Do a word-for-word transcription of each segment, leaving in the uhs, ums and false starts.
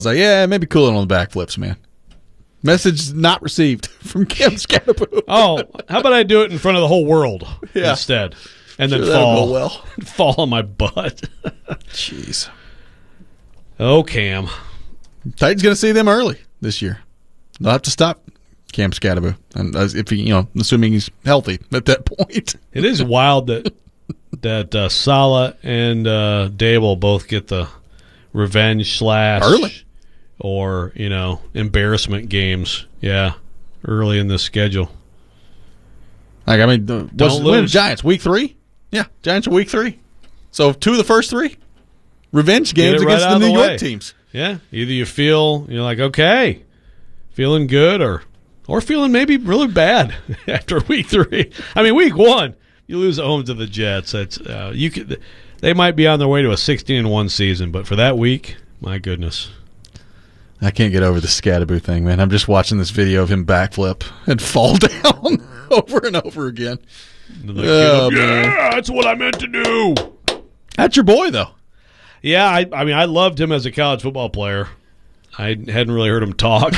was like, yeah, maybe cooling on the backflips, man. Message not received from Kim Scadaboo. Oh, how about I do it in front of the whole world yeah. instead, and then sure, fall well. fall on my butt. Jeez. Oh, Cam. Titans going to see them early this year. They'll have to stop Cam Scadaboo, and if he, you know, assuming he's healthy at that point. It is wild that that uh, Saleh and uh, Dable both get the revenge slash early, or you know, embarrassment games. Yeah, early in the schedule. Like I mean, the, Don't when lose. Giants week three. Yeah, Giants are week three. So two of the first three revenge games right against out the of New the York way. teams. Yeah, either you feel you're like okay, feeling good, or or feeling maybe really bad after week three. I mean, week one you lose at home to the Jets. That's uh, you could. They might be on their way to a sixteen and one season, but for that week, my goodness. I can't get over the Scadaboo thing, man. I'm just watching this video of him backflip and fall down over and over again. Like, Oh, yeah, man. that's what I meant to do. That's your boy, though. Yeah, I, I mean, I loved him as a college football player. I hadn't really heard him talk.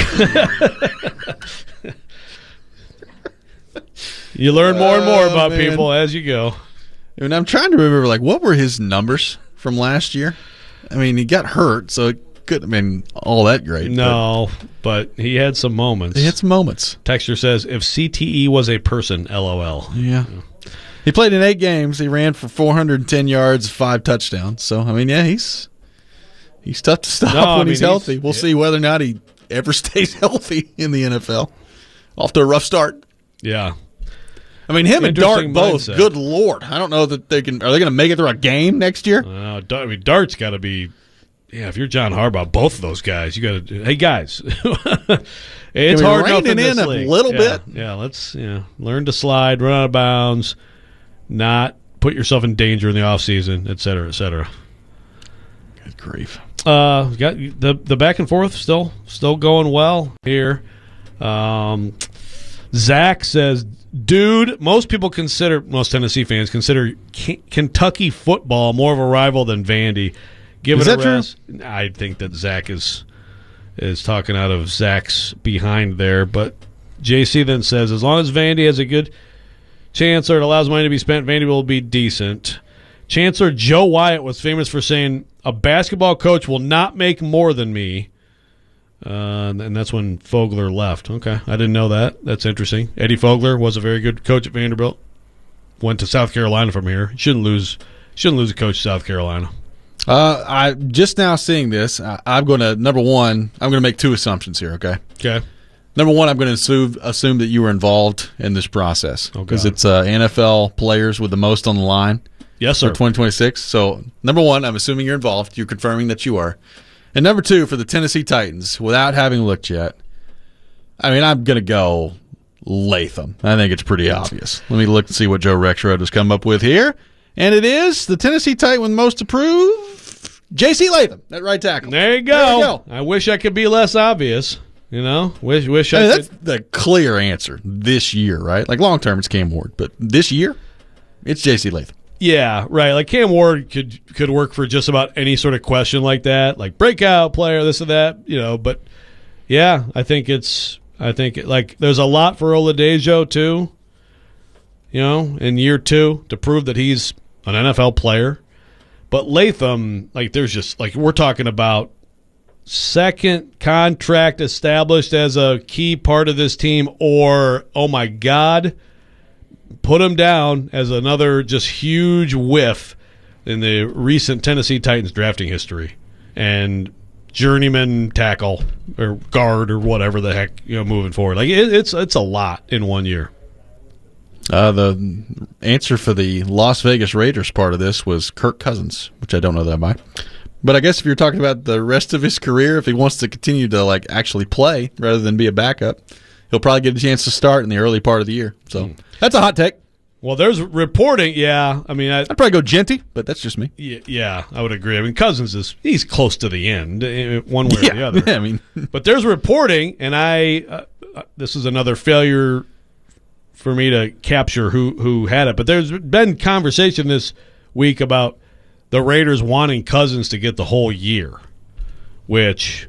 You learn more and more Oh, about man. people as you go. And I'm trying to remember, like, what were his numbers from last year? I mean, he got hurt, so it couldn't have been all that great. No, but he had some moments. but He had some moments. Texter says, if C T E was a person, LOL. Yeah. He played in eight games. He ran for four hundred ten yards, five touchdowns. So, I mean, yeah, he's he's tough to stop No, when I mean, he's he's- healthy. We'll yeah. see whether or not he ever stays healthy in the N F L. Off to a rough start. Yeah. I mean, him and Dart Interesting both. mindset. Good Lord, I don't know that they can. Are they going to make it through a game next year? Uh, Dar- I mean, Dart's got to be. Yeah, if you're John Harbaugh, both of those guys, you got to. Hey, guys, it's we hard enough rein in it this in a league. little Yeah, bit? Yeah, let's yeah learn to slide, run out of bounds, not put yourself in danger in the off season, et cetera, et cetera. Good grief. Uh, got the the back and forth still still going well here. Um, Zach says, dude, most people consider, most Tennessee fans consider K- Kentucky football more of a rival than Vandy. Give Is it a that true? rest. I think that Zach is is talking out of Zach's behind there. But J C then says, as long as Vandy has a good chancellor, it allows money to be spent, Vandy will be decent. Chancellor Joe Wyatt was famous for saying, a basketball coach will not make more than me. Uh, and that's when Fogler left. Okay, I didn't know that. That's interesting. Eddie Fogler was a very good coach at Vanderbilt. Went to South Carolina from here. Shouldn't lose. Shouldn't lose a coach to South Carolina. Uh, I just now seeing this. I, I'm going to number one. I'm going to make two assumptions here. Okay. Okay. Number one, I'm going to assume assume that you were involved in this process Oh, because God. it's uh, N F L players with the most on the line Yes, for sir. twenty twenty-six. So number one, I'm assuming you're involved. You're confirming that you are. And number two, for the Tennessee Titans, without having looked yet, I mean, I'm going to go Latham. I think it's pretty obvious. Let me look and see what Joe Rexrode has come up with here. And it is the Tennessee Titan with most approved, J C Latham, that right tackle. There you go. There you go. I wish I could be less obvious. You know, wish wish I I, mean, could. that's the clear answer this year, right? Like long term, it's Cam Ward, but this year, it's J C Latham. Yeah, right. Like Cam Ward could could work for just about any sort of question like that, like breakout player, this or that, you know. But yeah, I think it's I think like there's a lot for Oladejo too, you know, in year two to prove that he's an N F L player. But Latham, like there's just like we're talking about second contract established as a key part of this team, or oh my God. Put him down as another just huge whiff in the recent Tennessee Titans drafting history, and journeyman tackle or guard or whatever the heck, you know, moving forward. Like it, it's it's a lot in one year. Uh, the answer for the Las Vegas Raiders part of this was Kirk Cousins, which I don't know that by. But I guess if you're talking about the rest of his career, if he wants to continue to like actually play rather than be a backup, he'll probably get a chance to start in the early part of the year. So Mm. that's a hot take. Well, there's reporting. Yeah, I mean, I, I'd probably go Genty, but that's just me. yeah, yeah, I would agree. I mean, Cousins is he's close to the end, eh, one way or the other. Yeah, I mean, But there's reporting, and I uh, uh, this is another failure for me to capture who who had it. But there's been conversation this week about the Raiders wanting Cousins to get the whole year, which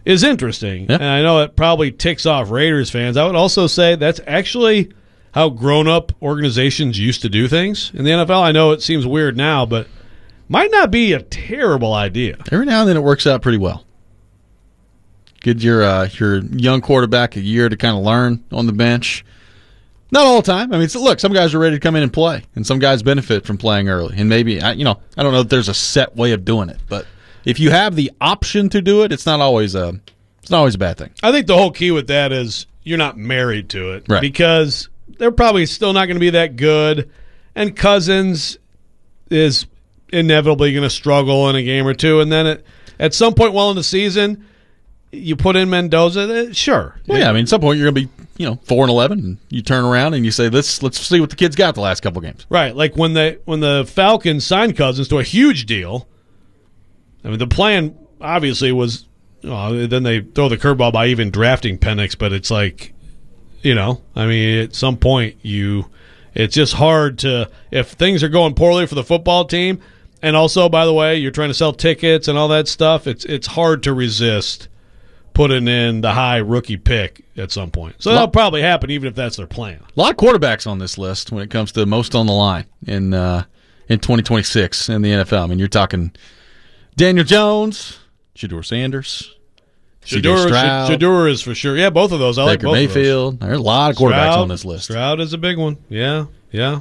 is interesting. Yeah. And I know it probably ticks off Raiders fans. I would also say that's actually how grown-up organizations used to do things in the N F L. I know it seems weird now, but might not be a terrible idea. Every now and then it works out pretty well. Give your uh, your young quarterback a year to kind of learn on the bench. Not all the time. I mean, look, some guys are ready to come in and play, and some guys benefit from playing early. And maybe, you know, I don't know if there's a set way of doing it, but if you have the option to do it, it's not always a it's not always a bad thing. I think the whole key with that is you're not married to it, right? Because they're probably still not going to be that good, and Cousins is inevitably going to struggle in a game or two, and then at, at some point while in the season, you put in Mendoza, sure. Well, yeah, I mean, at some point you're going to be, you know, four and eleven, and you turn around and you say, let's let's see what the kid's got the last couple of games. Right, like when they when the Falcons signed Cousins to a huge deal. I mean, the plan obviously was, well, then they throw the curveball by even drafting Penix, but it's like, you know, I mean, at some point you, it's just hard to, if things are going poorly for the football team, and also, by the way, you're trying to sell tickets and all that stuff, it's it's hard to resist putting in the high rookie pick at some point. So that'll probably happen even if that's their plan. A lot of quarterbacks on this list when it comes to most on the line in uh, in twenty twenty-six in the N F L. I mean, you're talking Daniel Jones, Shedeur Sanders, Shedeur, Stroud, Shedeur is for sure. Yeah, both of those. I Baker like both Mayfield. of those. There's a lot of quarterbacks Stroud, on this list. Stroud is a big one. Yeah, yeah.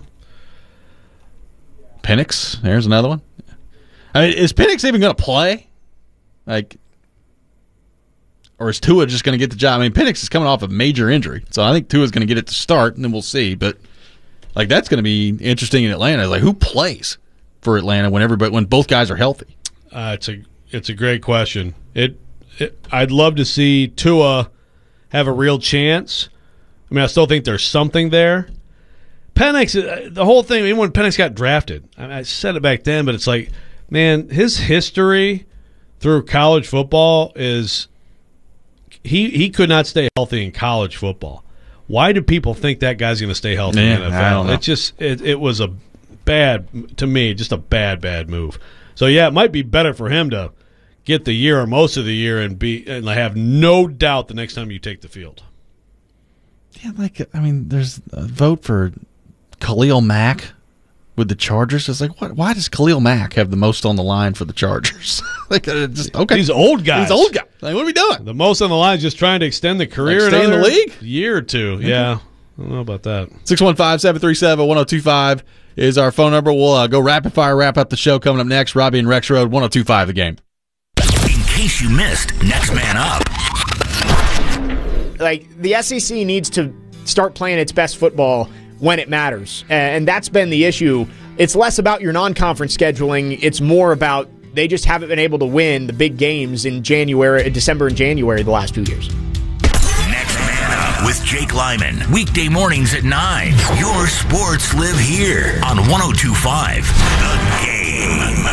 Penix, there's another one. I mean, is Penix even going to play? Like, or is Tua just going to get the job? I mean, Penix is coming off a major injury, so I think Tua's going to get it to start, and then we'll see. But like, that's going to be interesting in Atlanta. Like, who plays for Atlanta when everybody when both guys are healthy? Uh, it's a it's a great question. It, it I'd love to see Tua have a real chance. I mean, I still think there's something there. Penix, the whole thing, even when Penix got drafted, I, mean, I said it back then, but it's like, man, his history through college football is he he could not stay healthy in college football. Why do people think that guy's going to stay healthy Man, in the N F L? I don't know. It just it, it was a bad, to me, just a bad, bad move. So, yeah, it might be better for him to get the year or most of the year and be and have no doubt the next time you take the field. Yeah, like, I mean, there's a vote for Khalil Mack with the Chargers. It's like, what? Why does Khalil Mack have the most on the line for the Chargers? Like, uh, just okay. These old guys. These old guys. Like, what are we doing? The most on the line is just trying to extend the career. Like stay in the another league? Year or two. Okay. Yeah. I don't know about that. six one five, seven three seven, one oh two five is our phone number. We'll uh, go rapid fire, wrap up the show. Coming up next, Robbie and Rex Road, one oh two five The Game. In case you missed, next man up. Like, the S E C needs to start playing its best football when it matters. And that's been the issue. It's less about your non-conference scheduling. It's more about they just haven't been able to win the big games in January, December and January the last two years. Next man up with Jake Lyman. Weekday mornings at nine. Your sports live here on one oh two five The Game.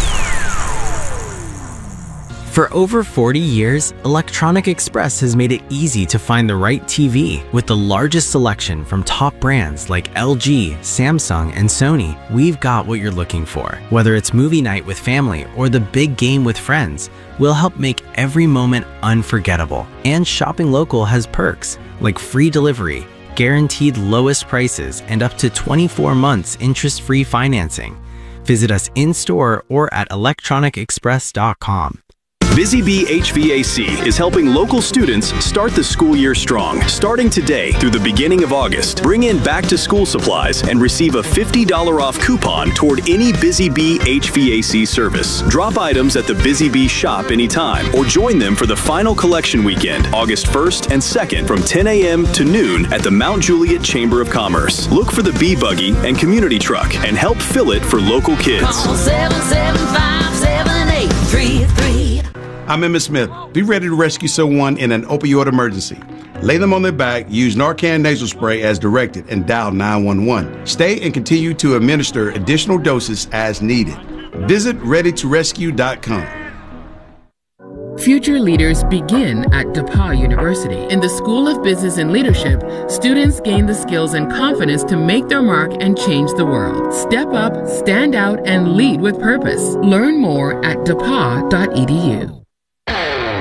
For over forty years, Electronic Express has made it easy to find the right T V. With the largest selection from top brands like L G, Samsung, and Sony, we've got what you're looking for. Whether it's movie night with family or the big game with friends, we'll help make every moment unforgettable. And shopping local has perks like free delivery, guaranteed lowest prices, and up to twenty-four months interest-free financing. Visit us in-store or at electronic express dot com. Busy Bee H V A C is helping local students start the school year strong. Starting today through the beginning of August, bring in back-to-school supplies and receive a fifty dollars off coupon toward any Busy Bee H V A C service. Drop items at the Busy Bee shop anytime or join them for the final collection weekend, August first and second from ten a.m. to noon at the Mount Juliet Chamber of Commerce. Look for the Bee Buggy and Community Truck and help fill it for local kids. Call seven seven five, seven eight three three. I'm Emmett Smith. Be ready to rescue someone in an opioid emergency. Lay them on their back, use Narcan nasal spray as directed, and dial nine one one. Stay and continue to administer additional doses as needed. Visit ready to rescue dot com. Future leaders begin at DePauw University. In the School of Business and Leadership, students gain the skills and confidence to make their mark and change the world. Step up, stand out, and lead with purpose. Learn more at depaw dot e d u.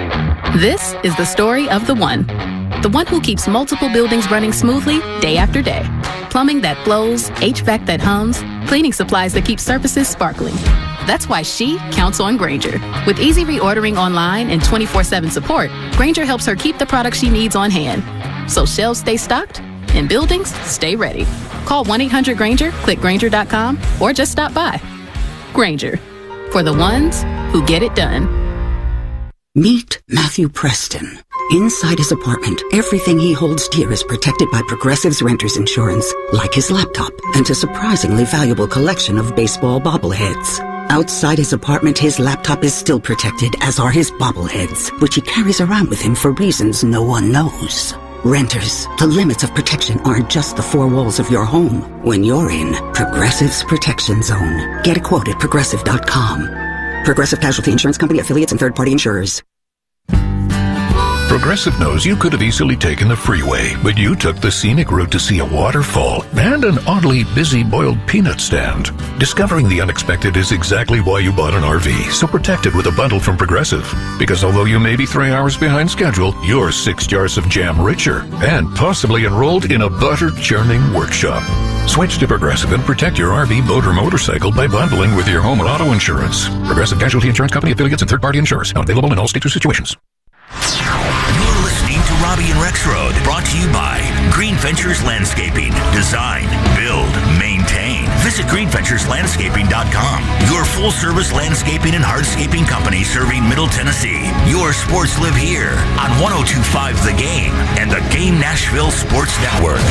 This is the story of the one. The one who keeps multiple buildings running smoothly day after day. Plumbing that flows, H V A C that hums, cleaning supplies that keep surfaces sparkling. That's why she counts on Grainger. With easy reordering online and twenty-four seven support, Grainger helps her keep the products she needs on hand. So shelves stay stocked and buildings stay ready. Call one eight hundred Grainger, click Grainger dot com, or just stop by. Grainger, for the ones who get it done. Meet Matthew Preston. Inside his apartment, everything he holds dear is protected by Progressive's renter's insurance, like his laptop and a surprisingly valuable collection of baseball bobbleheads. Outside his apartment, his laptop is still protected, as are his bobbleheads, which he carries around with him for reasons no one knows. Renters, the limits of protection aren't just the four walls of your home. When you're in Progressive's Protection Zone, get a quote at Progressive dot com. Progressive Casualty Insurance Company, affiliates, and third-party insurers. Progressive knows you could have easily taken the freeway, but you took the scenic route to see a waterfall and an oddly busy boiled peanut stand. Discovering the unexpected is exactly why you bought an R V, so protect it with a bundle from Progressive. Because although you may be three hours behind schedule, you're six jars of jam richer and possibly enrolled in a butter churning workshop. Switch to Progressive and protect your R V, boat, or motorcycle by bundling with your home and auto insurance. Progressive Casualty Insurance Company, affiliates, and third-party insurers. Not available in all states or situations. You're listening to Robbie and Rexroad, brought to you by Green Ventures Landscaping. Design, build, maintain. Visit green ventures landscaping dot com. Your full-service landscaping and hardscaping company serving Middle Tennessee. Your sports live here on one oh two point five The Game and the Game Nashville Sports Network.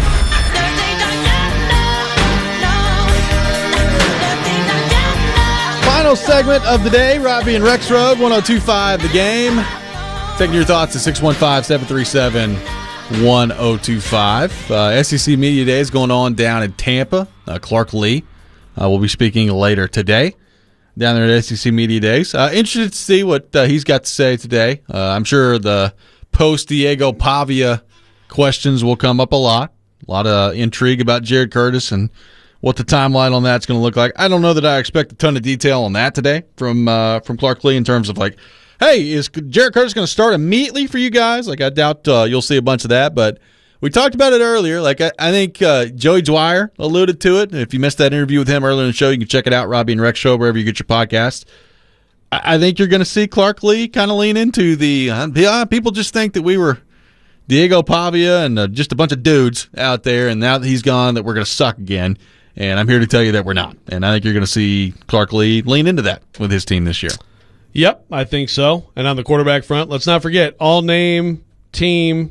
Final segment of the day, Robbie and Rexroad, one oh two point five The Game. Taking your thoughts at six one five, seven three seven, one oh two five. Uh, S E C Media Day is going on down in Tampa. Uh, Clark Lee uh, will be speaking later today down there at S E C Media Days. Uh, interested to see what uh, he's got to say today. Uh, I'm sure the post-Diego Pavia questions will come up a lot. A lot of intrigue about Jared Curtis and what the timeline on that's going to look like. I don't know that I expect a ton of detail on that today from uh, from Clark Lee in terms of like, hey, is Jared Curtis going to start immediately for you guys? Like, I doubt uh, you'll see a bunch of that, but we talked about it earlier. Like, I, I think uh, Joey Dwyer alluded to it. If you missed that interview with him earlier in the show, you can check it out, Robbie and Rex Show, wherever you get your podcast. I, I think you're going to see Clark Lee kind of lean into the, uh, the uh, people just think that we were Diego Pavia and uh, just a bunch of dudes out there, and now that he's gone, that we're going to suck again. And I'm here to tell you that we're not. And I think you're going to see Clark Lee lean into that with his team this year. Yep, I think so. And on the quarterback front, let's not forget, all-name team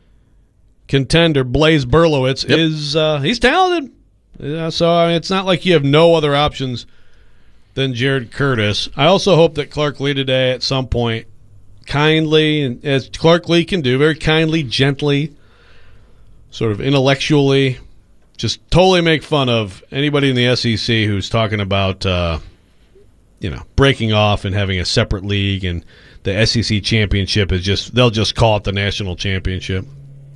contender Blaise Berlowitz yep. is uh, he's talented. Yeah, so I mean, it's not like you have no other options than Jared Curtis. I also hope that Clark Lee today at some point kindly, and as Clark Lee can do, very kindly, gently, sort of intellectually, just totally make fun of anybody in the S E C who's talking about uh, you know, breaking off and having a separate league, and the S E C championship is just, they'll just call it the national championship.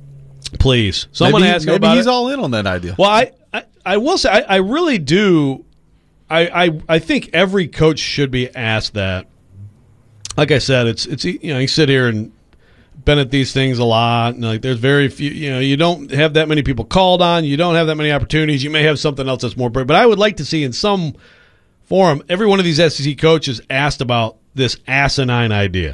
Please. Someone maybe, ask maybe about he's it. all in on that idea. Well, I, I, I will say, I, I really do, I, I I think every coach should be asked that. Like I said, it's, it's you know, you sit here and been at these things a lot, and like there's very few, you know, you don't have that many people called on, you don't have that many opportunities, you may have something else that's more, but I would like to see in some forum, every one of these S E C coaches asked about this asinine idea,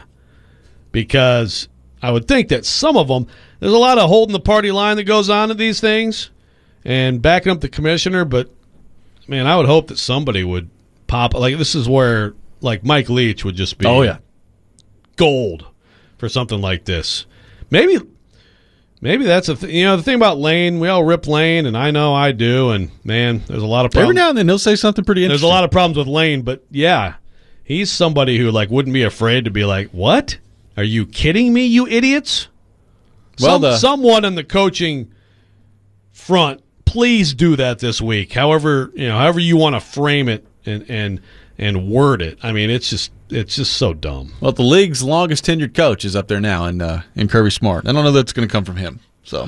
because I would think that some of them, there's a lot of holding the party line that goes on at these things and backing up the commissioner, but man, I would hope that somebody would pop, like this is where like Mike Leach would just be oh yeah gold for something like this. Maybe Maybe that's a th- you know the thing about Lane. We all rip Lane, and I know I do. And man, there's a lot of problems. Every now and then he'll say something pretty interesting. There's a lot of problems with Lane, but yeah, he's somebody who like wouldn't be afraid to be like, "What? Are you kidding me, you idiots?" Well, Some, the- someone in the coaching front, please do that this week. However, you know, however you want to frame it and and and word it. I mean, it's just it's just so dumb. Well, the league's longest tenured coach is up there now, in uh, in Kirby Smart. I don't know that's going to come from him. So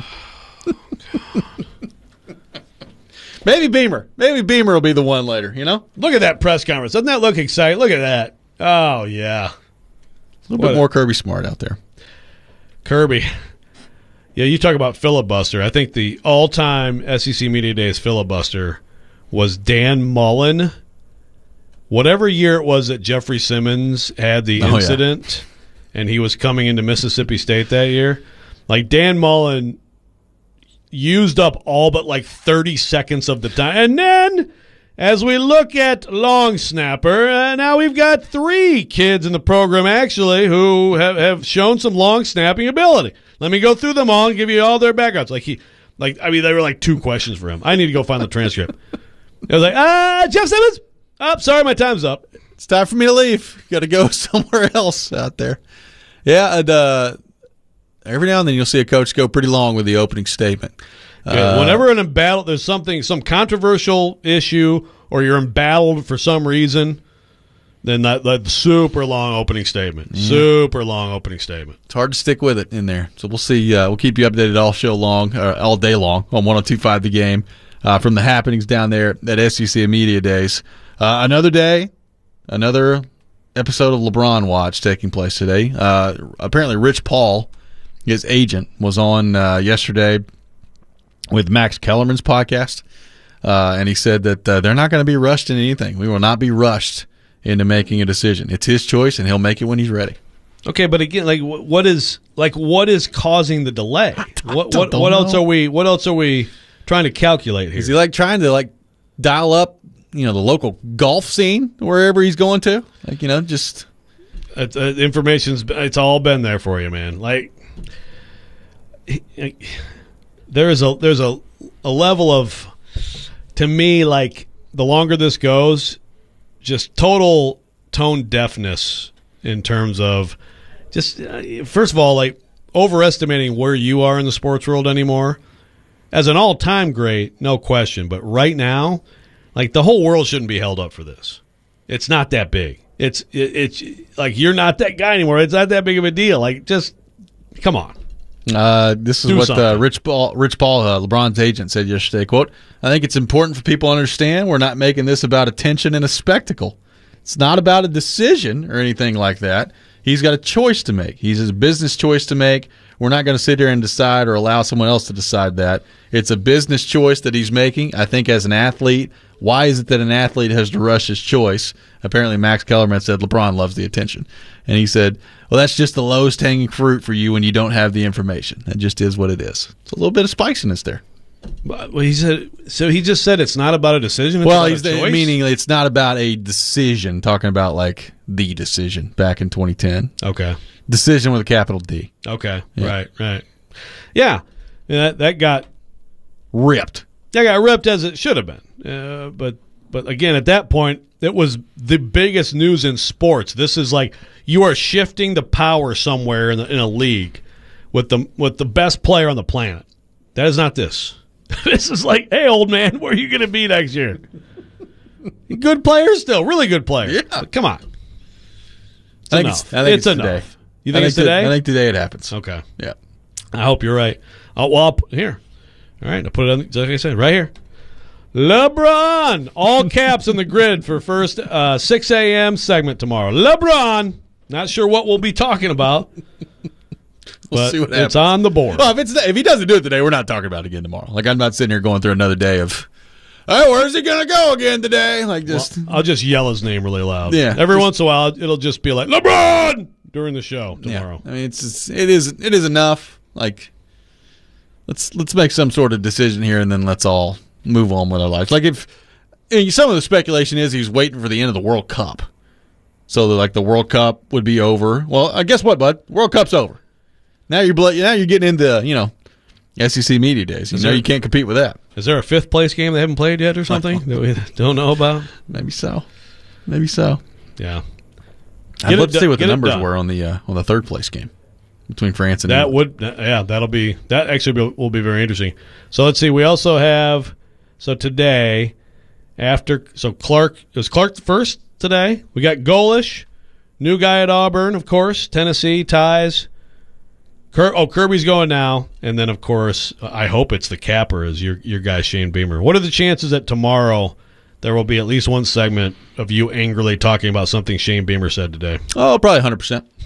maybe Beamer, maybe Beamer will be the one later. You know, look at that press conference. Doesn't that look exciting? Look at that. Oh yeah, A little What bit a- more Kirby Smart out there. Kirby. Yeah, you talk about filibuster. I think the all-time S E C Media Days filibuster was Dan Mullen. Whatever year it was that Jeffrey Simmons had the Oh, yeah. incident and he was coming into Mississippi State that year, like Dan Mullen used up all but like thirty seconds of the time. And then as we look at long snapper, uh, now we've got three kids in the program actually who have, have shown some long snapping ability. Let me go through them all and give you all their backgrounds. Like he, like I mean, they were like two questions for him. I need to go find the transcript. It was like, ah, Jeff Simmons. Oh, sorry, my time's up. It's time for me to leave. Got to go somewhere else out there. Yeah, and uh, every now and then you'll see a coach go pretty long with the opening statement. Okay, Uh, whenever in a battle, there's something, some controversial issue, or you're embattled for some reason, then that, that super long opening statement, Mm. super long opening statement. It's hard to stick with it in there. So we'll see. Uh, we'll keep you updated all show long, uh, all day long on one oh two point five The Game uh, from the happenings down there at S E C Media Days. Uh, another day, another episode of LeBron Watch taking place today. Uh, apparently, Rich Paul, his agent, was on uh, yesterday with Max Kellerman's podcast, uh, and he said that uh, they're not going to be rushed in anything. We will not be rushed into making a decision. It's his choice, and he'll make it when he's ready. Okay, but again, like, wh- what is like what is causing the delay? What what don't what else know. are we what else are we trying to calculate here? Is he like trying to like dial up, you know, the local golf scene wherever he's going to? Like, you know, just It's, uh, information's it's all been there for you, man. Like there's a there's a a level of, to me, like the longer this goes, just total tone deafness in terms of just uh, first of all, like overestimating where you are in the sports world anymore. As an all-time great, no question, but right now, like the whole world shouldn't be held up for this. It's not that big. It's it, it's like you're not that guy anymore. It's not that big of a deal. Like, just come on. Uh, this is Do what uh, something. Rich Paul, Rich Paul, uh, LeBron's agent, said yesterday. Quote, I think it's important for people to understand we're not making this about attention and a spectacle. It's not about a decision or anything like that. He's got a choice to make. He's his business choice to make. We're not going to sit here and decide or allow someone else to decide that. It's a business choice that he's making. I think as an athlete, why is it that an athlete has to rush his choice? Apparently, Max Kellerman said LeBron loves the attention. And he said, well, that's just the lowest hanging fruit for you when you don't have the information. That just is what it is. It's a little bit of spiciness there. Well, he said. So he just said it's not about a decision. It's well, about he's a choice? meaning it's not about a decision, talking about like the decision back in twenty ten. Okay. Decision with a capital D. Okay. Yeah. Right. Right. Yeah. Yeah, That that got ripped. That got ripped as it should have been. Uh, but but again, at that point, it was the biggest news in sports. This is like you are shifting the power somewhere in, the, in a league with the with the best player on the planet. That is not this. This is like, hey, old man, where are you going to be next year? Good player still, really good player. Yeah. But come on. It's I think enough. it's, I think it's, it's enough. today. You I think it's to- today? I think today it happens. Okay. Yeah. I hope you're right. Oh, well, I'll put, here. All right, I'll put it on, like I said, right here. LeBron, all caps in the grid for first uh, six a.m. segment tomorrow. LeBron, not sure what we'll be talking about, We'll but see what it's happens. on the board. Well, if it's if he doesn't do it today, we're not talking about it again tomorrow. Like, I'm not sitting here going through another day of, oh, where's he going to go again today? Like, just Well, I'll just yell his name really loud. Yeah, Every just- once in a while, it'll just be like, LeBron, during the show yeah. tomorrow. I mean, it's just, it is it is enough. Like, let's let's make some sort of decision here, and then let's all move on with our lives. Like, if you know, some of the speculation is he's waiting for the end of the World Cup, so that, like, the World Cup would be over. Well, I guess what, bud? World Cup's over. Now you're bl- now you're getting into, you know, S E C Media Days. You Is know there- you can't compete with that. Is there a fifth place game they haven't played yet or something that we don't know about? Maybe so. Maybe so. Yeah. I'd Get love it to see done- what the get it numbers done. were on the uh, on the third place game between France and That England. would, yeah, that'll be that actually be, will be very interesting. So let's see. We also have so today after so Clark is Clark first today. We got Golish, new guy at Auburn, of course. Tennessee ties. Ker, oh, Kirby's going now, and then of course I hope it's the capper is your your guy Shane Beamer. What are the chances that tomorrow there will be at least one segment of you angrily talking about something Shane Beamer said today? Oh, probably one hundred percent.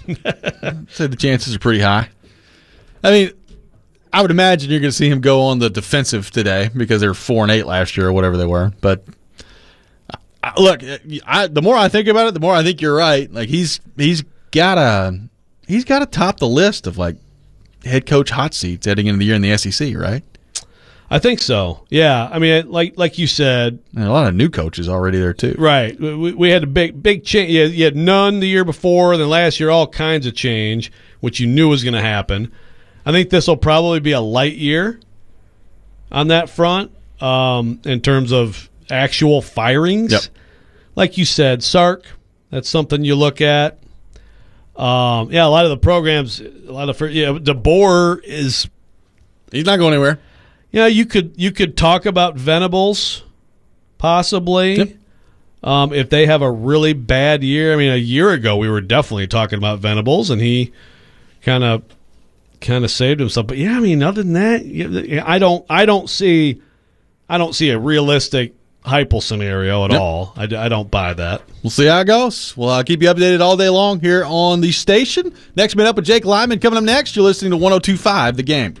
I'd say the chances are pretty high. I mean, I would imagine you're going to see him go on the defensive today because they were four and eight last year or whatever they were. But I, look, I, the more I think about it, the more I think you're right. Like he's he's got to he's got to top the list of like head coach hot seats heading into the year in the S E C, right? I think so. Yeah. I mean, like like you said, and a lot of new coaches already there too. Right. We, we had a big big change. You, you had none the year before, then last year all kinds of change, which you knew was going to happen. I think this will probably be a light year on that front um, in terms of actual firings. Yep. Like you said, Sark. That's something you look at. Um, yeah, a lot of the programs, a lot of yeah, DeBoer is. He's not going anywhere. Yeah, you could you could talk about Venables, possibly, yep. um, if they have a really bad year. I mean, a year ago we were definitely talking about Venables, and he kind of kind of saved himself. But yeah, I mean, other than that, I don't I don't see I don't see a realistic Heupel scenario at yep. all. I, I don't buy that. We'll see how it goes. We'll uh, keep you updated all day long here on the station. Next minute up with Jake Lyman coming up next. You're listening to one oh two point five The Game.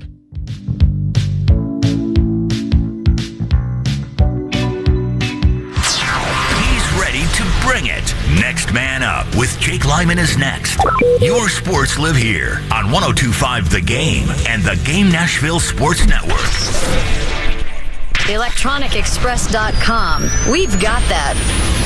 Bring it. Next Man Up with Jake Lyman is next. Your sports live here on one oh two point five The Game and the Game Nashville Sports Network. electronic express dot com. We've got that.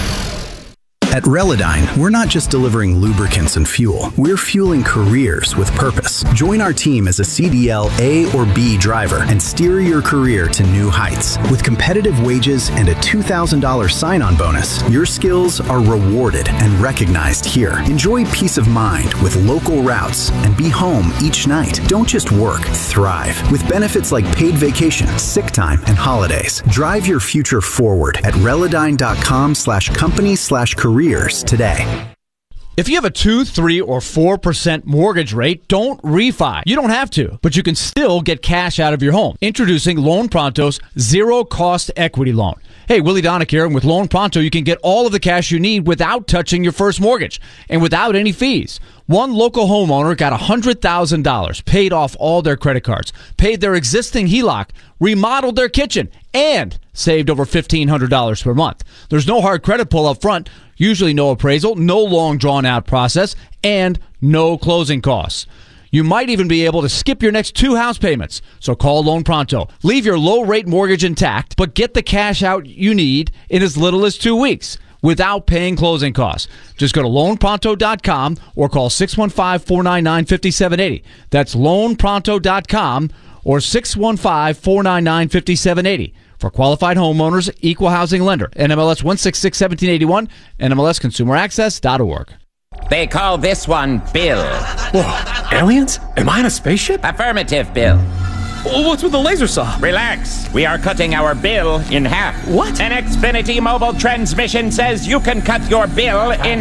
At Relodyne, we're not just delivering lubricants and fuel. We're fueling careers with purpose. Join our team as a C D L A or B driver and steer your career to new heights. With competitive wages and a two thousand dollars sign-on bonus, your skills are rewarded and recognized here. Enjoy peace of mind with local routes and be home each night. Don't just work, thrive. With benefits like paid vacation, sick time, and holidays. Drive your future forward at Relodyne.com slash company slash career today. If you have a two, three, or four percent mortgage rate, don't refi. You don't have to, but you can still get cash out of your home. Introducing Loan Pronto's zero-cost equity loan. Hey, Willie Donick here, and with Loan Pronto, you can get all of the cash you need without touching your first mortgage and without any fees. One local homeowner got one hundred thousand dollars, paid off all their credit cards, paid their existing H E L O C, remodeled their kitchen, and saved over fifteen hundred dollars per month. There's no hard credit pull up front, usually no appraisal, no long drawn-out process, and no closing costs. You might even be able to skip your next two house payments. So call Loan Pronto. Leave your low-rate mortgage intact, but get the cash out you need in as little as two weeks without paying closing costs. Just go to loan pronto dot com or call six one five, four nine nine, five seven eight zero. That's loan pronto dot com or six one five, four nine nine, five seven eight zero. For qualified homeowners, equal housing lender. N M L S one sixty-six, seventeen eighty-one, N M L S consumer access dot org. They call this one Bill. Whoa, aliens? Am I in a spaceship? Affirmative, Bill. Well, what's with the laser saw? Relax. We are cutting our bill in half. What? An Xfinity mobile transmission says you can cut your bill in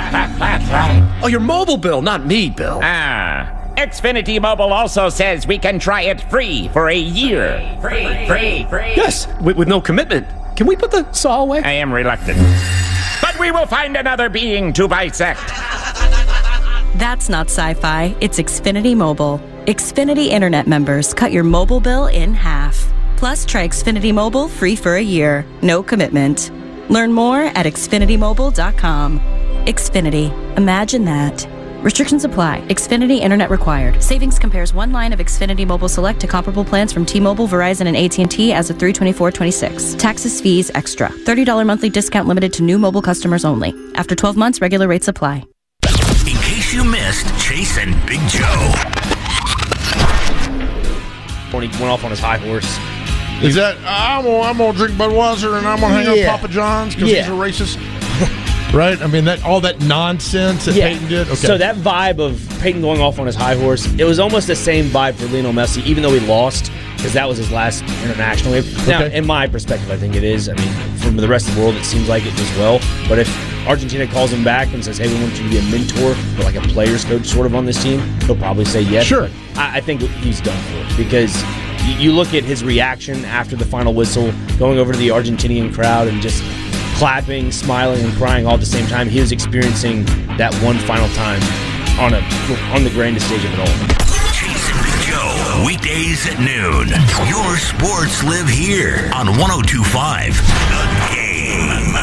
half. Oh, your mobile bill, not me, Bill. Ah. Xfinity Mobile also says we can try it free for a year. Free, free, free. Yes, with, with no commitment. Can we put the saw away? I am reluctant. But we will find another being to bisect. That's not sci-fi. It's Xfinity Mobile. Xfinity Internet members cut your mobile bill in half. Plus, try Xfinity Mobile free for a year. No commitment. Learn more at xfinity mobile dot com. Xfinity. Imagine that. Restrictions apply. Xfinity Internet required. Savings compares one line of Xfinity Mobile Select to comparable plans from T-Mobile, Verizon, and A T and T as of three twenty-four twenty-six. Taxes, fees, extra. thirty dollars monthly discount limited to new mobile customers only. After twelve months, regular rates apply. In case you missed Chase and Big Joe. When he went off on his high horse. Is that, I'm gonna, I'm gonna drink Budweiser and I'm gonna hang yeah. out Papa John's because yeah. he's a racist? Right? I mean, that all that nonsense that yeah. Peyton did? Okay. So that vibe of Peyton going off on his high horse, it was almost the same vibe for Lionel Messi, even though he lost, because that was his last international game. Now, okay. in my perspective, I think it is. I mean, from the rest of the world, it seems like it as well. But if Argentina calls him back and says, hey, we want you to be a mentor or like a player's coach sort of on this team, he'll probably say yes. Sure. I, I think he's done for it because you look at his reaction after the final whistle, going over to the Argentinian crowd and just clapping, smiling, and crying all at the same time. He was experiencing that one final time on a on the grandest stage of it all. Jason and Joe, weekdays at noon. Your sports live here on one oh two point five The Game.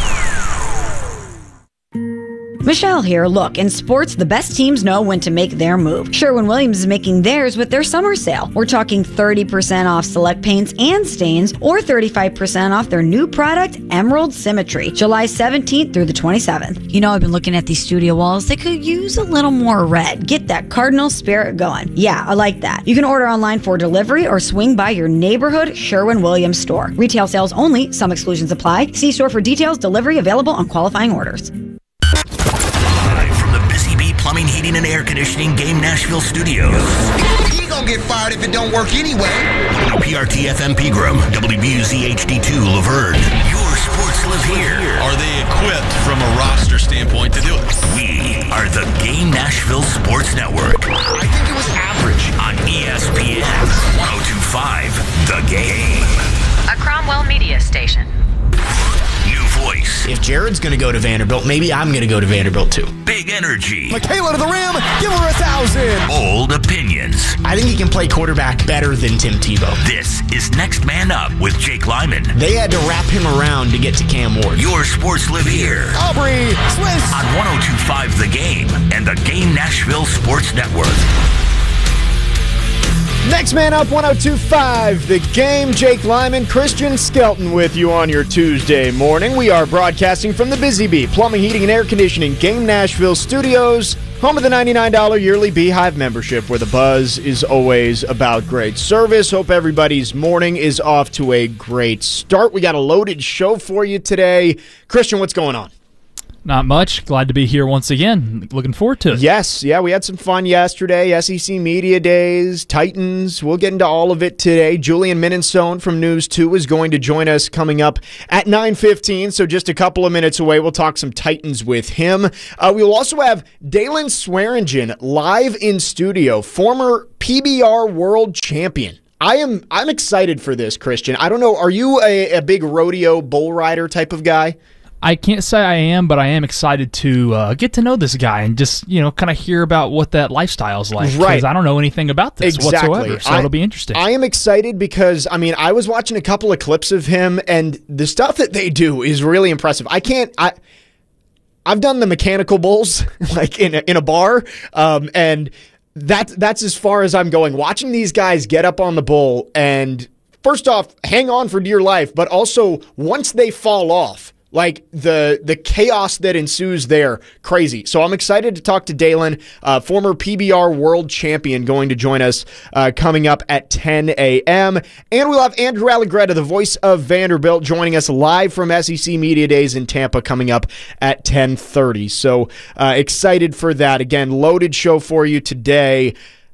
Michelle here. Look, in sports, the best teams know when to make their move. Sherwin-Williams is making theirs with their summer sale. We're talking thirty percent off select paints and stains, or thirty-five percent off their new product, Emerald Symmetry, July seventeenth through the twenty-seventh. You know, I've been looking at these studio walls. They could use a little more red. Get that Cardinal spirit going. Yeah, I like that. You can order online for delivery or swing by your neighborhood Sherwin-Williams store. Retail sales only. Some exclusions apply. See store for details. Delivery available on qualifying orders. Plumbing, Heating, and Air Conditioning Game Nashville Studios. He gonna get fired if it don't work anyway. W P R T F M Pegram, W B U Z H D two Laverne. Your sports live here. Are they equipped from a roster standpoint to do it? We are the Game Nashville Sports Network. I think it was average. On E S P N one oh two point five The Game. A Cromwell Media Station. New voice. If Jared's going to go to Vanderbilt, maybe I'm going to go to Vanderbilt too. Big energy. Michaela to the rim. Give her a thousand. Bold opinions. I think he can play quarterback better than Tim Tebow. This is Next Man Up with Jake Lyman. They had to wrap him around to get to Cam Ward. Your sports live here. Aubrey Swiss. On one oh two point five The Game and the Game Nashville Sports Network. Next Man Up, one oh two point five The Game. Jake Lyman, Christian Skelton with you on your Tuesday morning. We are broadcasting from the Busy Bee Plumbing, Heating, and Air Conditioning Game Nashville Studios, home of the ninety-nine dollars yearly Beehive membership, where the buzz is always about great service. Hope everybody's morning is off to a great start. We got a loaded show for you today. Christian, what's going on? Not much. Glad to be here once again. Looking forward to it. Yes, yeah, we had some fun yesterday. S E C Media Days, Titans. We'll get into all of it today. Julian Minnesone from News two is going to join us coming up at nine fifteen, so just a couple of minutes away. We'll talk some Titans with him. Uh, we will also have Dalen Swearingen live in studio, former P B R world champion. I am I'm excited for this, Christian. I don't know, are you a, a big rodeo bull rider type of guy? I can't say I am, but I am excited to uh, get to know this guy and just, you know, kind of hear about what that lifestyle is like. Right. Because I don't know anything about this exactly. whatsoever, so I, it'll be interesting. I am excited because, I mean, I was watching a couple of clips of him, and the stuff that they do is really impressive. I can't... I. I've done the mechanical bulls, like in a, in a bar, um, and that, that's as far as I'm going. Watching these guys get up on the bull and, first off, hang on for dear life, but also once they fall off, like the the chaos that ensues there, crazy. So I'm excited to talk to Dalen, uh, former P B R world champion, going to join us uh, coming up at ten a.m. And we'll have Andrew Allegretta, the voice of Vanderbilt, joining us live from S E C Media Days in Tampa coming up at ten thirty. So uh, excited for that. Again, loaded show for you today.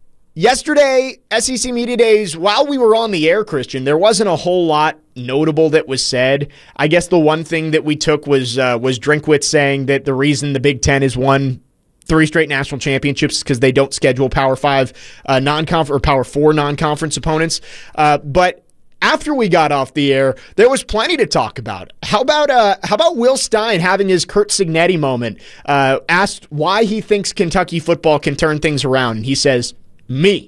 Yesterday, S E C Media Days, while we were on the air, Christian, there wasn't a whole lot notable that was said. I guess the one thing that we took was uh, was Drinkwitz saying that the reason the Big Ten has won three straight national championships is because they don't schedule Power Five uh, non-conference or Power Four non-conference opponents. Uh, but after we got off the air, there was plenty to talk about. How about uh, how about Will Stein having his Curt Cignetti moment? Uh, asked why he thinks Kentucky football can turn things around, and he says, me.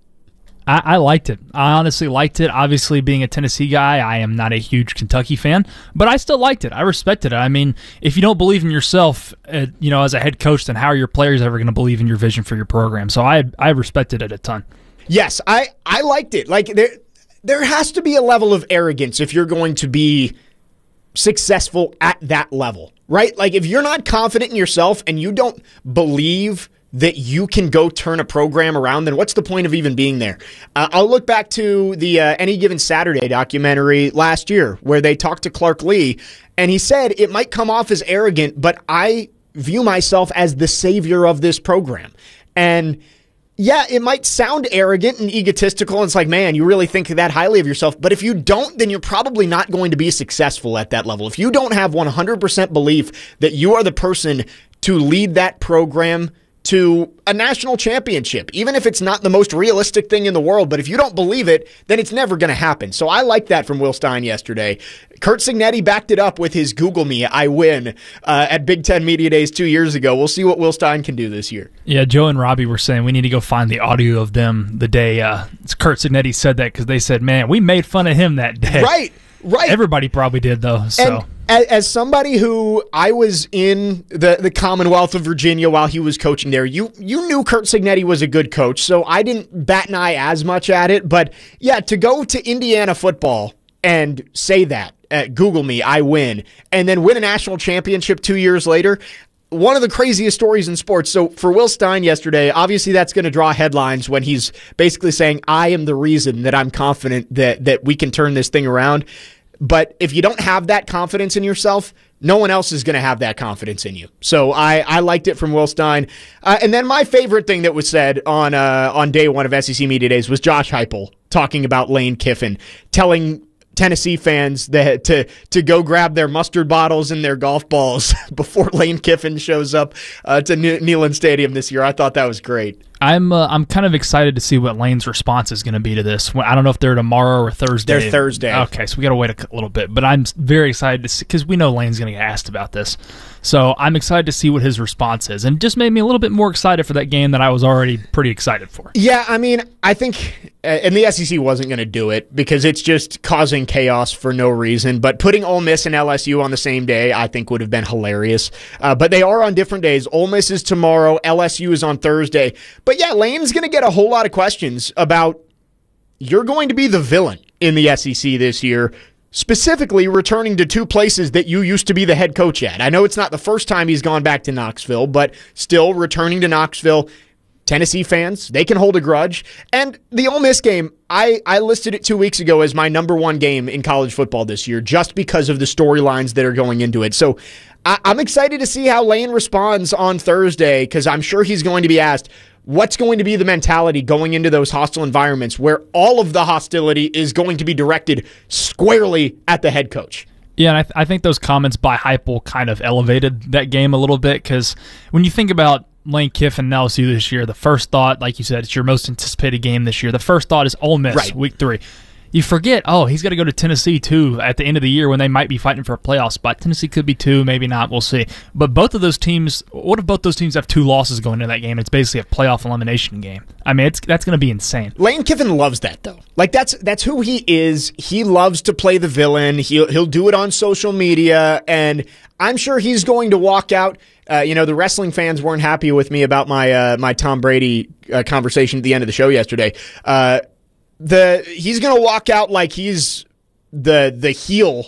I, I liked it. I honestly liked it. Obviously, being a Tennessee guy, I am not a huge Kentucky fan, but I still liked it. I respected it. I mean, if you don't believe in yourself, uh, you know, as a head coach, then how are your players ever going to believe in your vision for your program? So I I respected it a ton. Yes, I, I liked it. Like there there has to be a level of arrogance if you're going to be successful at that level, right? Like if you're not confident in yourself and you don't believe that you can go turn a program around, then what's the point of even being there? Uh, I'll look back to the uh, Any Given Saturday documentary last year where they talked to Clark Lee, and he said it might come off as arrogant, but I view myself as the savior of this program. And yeah, it might sound arrogant and egotistical, and it's like, man, you really think that highly of yourself. But if you don't, then you're probably not going to be successful at that level. If you don't have one hundred percent belief that you are the person to lead that program to a national championship, even if it's not the most realistic thing in the world. But if you don't believe it, then it's never going to happen. So I like that from Will Stein yesterday. Curt Cignetti backed it up with his Google Me, I win, uh, at Big Ten Media Days two years ago. We'll see what Will Stein can do this year. Yeah, Joe and Robbie were saying we need to go find the audio of them the day uh, Curt Cignetti said that, because they said, man, we made fun of him that day. Right, right. Everybody probably did, though. So. And as somebody who I was in the, the Commonwealth of Virginia while he was coaching there, you you knew Curt Cignetti was a good coach, so I didn't bat an eye as much at it. But yeah, to go to Indiana football and say that at Google Me, I win, and then win a national championship two years later, one of the craziest stories in sports. So for Will Stein yesterday, obviously that's going to draw headlines when he's basically saying, I am the reason that I'm confident that that we can turn this thing around. But if you don't have that confidence in yourself, no one else is going to have that confidence in you. So I, I liked it from Will Stein. Uh, and then my favorite thing that was said on uh, on day one of S E C Media Days was Josh Heupel talking about Lane Kiffin, telling Tennessee fans that to to go grab their mustard bottles and their golf balls before Lane Kiffin shows up uh, to ne- Neyland Stadium this year. I thought that was great. I'm uh, I'm kind of excited to see what Lane's response is going to be to this. I don't know if they're tomorrow or Thursday. They're Thursday. Okay, so we got to wait a little bit. But I'm very excited to see, because we know Lane's going to get asked about this. So I'm excited to see what his response is, and just made me a little bit more excited for that game that I was already pretty excited for. Yeah, I mean, I think, uh, and the S E C wasn't going to do it because it's just causing chaos for no reason. But putting Ole Miss and L S U on the same day, I think would have been hilarious. Uh, but they are on different days. Ole Miss is tomorrow. L S U is on Thursday. But yeah, Lane's going to get a whole lot of questions about, you're going to be the villain in the S E C this year, specifically returning to two places that you used to be the head coach at. I know it's not the first time he's gone back to Knoxville, but still returning to Knoxville. Tennessee fans, they can hold a grudge. And the Ole Miss game, I, I listed it two weeks ago as my number one game in college football this year, just because of the storylines that are going into it. So I, I'm excited to see how Lane responds on Thursday, because I'm sure he's going to be asked, what's going to be the mentality going into those hostile environments where all of the hostility is going to be directed squarely at the head coach? Yeah, and I, th- I think those comments by Heupel kind of elevated that game a little bit, because when you think about Lane Kiffin and L S U this year, the first thought, like you said, it's your most anticipated game this year. The first thought is Ole Miss, right. Week three. You forget, oh, he's got to go to Tennessee, too, at the end of the year when they might be fighting for a playoff spot. Tennessee could be two, maybe not. We'll see. But both of those teams, what if both those teams have two losses going into that game? It's basically a playoff elimination game. I mean, it's that's going to be insane. Lane Kiffin loves that, though. Like, that's that's who he is. He loves to play the villain. He'll, he'll do it on social media, and I'm sure he's going to walk out. Uh, you know, the wrestling fans weren't happy with me about my uh, my Tom Brady uh, conversation at the end of the show yesterday. Uh The he's going to walk out like he's the the heel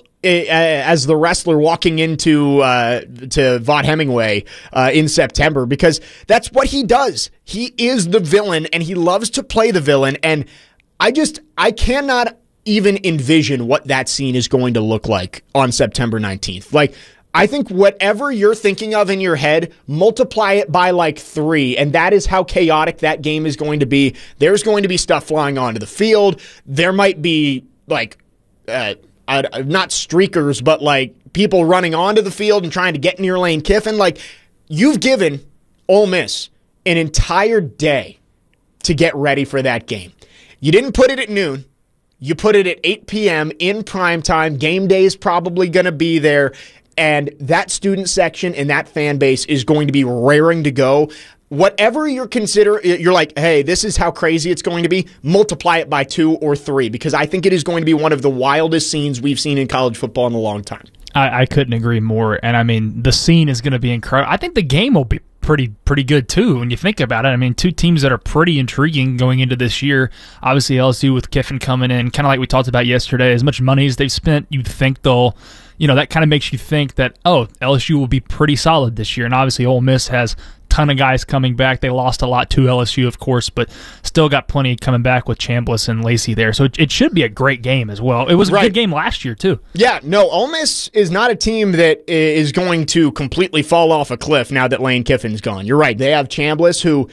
as the wrestler walking into uh, to Vaught Hemingway uh, in September, because that's what he does. He is the villain, and he loves to play the villain. And I just I cannot even envision what that scene is going to look like on September nineteenth. Like, I think whatever you're thinking of in your head, multiply it by like three, and that is how chaotic that game is going to be. There's going to be stuff flying onto the field. There might be like, uh, uh, not streakers, but like people running onto the field and trying to get near Lane Kiffin. Like, you've given Ole Miss an entire day to get ready for that game. You didn't put it at noon. You put it at eight p.m. in prime time. Game day is probably going to be there. And that student section and that fan base is going to be raring to go. Whatever you're consider, you're like, hey, this is how crazy it's going to be. Multiply it by two or three, because I think it is going to be one of the wildest scenes we've seen in college football in a long time. I, I couldn't agree more. And I mean, the scene is going to be incredible. I think the game will be pretty pretty good too when you think about it. I mean, two teams that are pretty intriguing going into this year. Obviously, L S U with Kiffin coming in, kind of like we talked about yesterday. As much money as they've spent, you'd think they'll, you know, that kind of makes you think that, oh, L S U will be pretty solid this year. And obviously, Ole Miss has a ton of guys coming back. They lost a lot to L S U, of course, but still got plenty coming back with Chambliss and Lacey there. So it, it should be a great game as well. It was a right. good game last year, too. Yeah, no, Ole Miss is not a team that is going to completely fall off a cliff now that Lane Kiffin's gone. You're right. They have Chambliss, who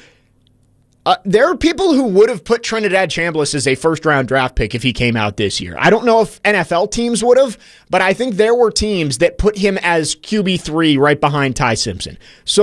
Uh, there are people who would have put Trinidad Chambliss as a first-round draft pick if he came out this year. I don't know if N F L teams would have, but I think there were teams that put him as Q B three right behind Ty Simpson. So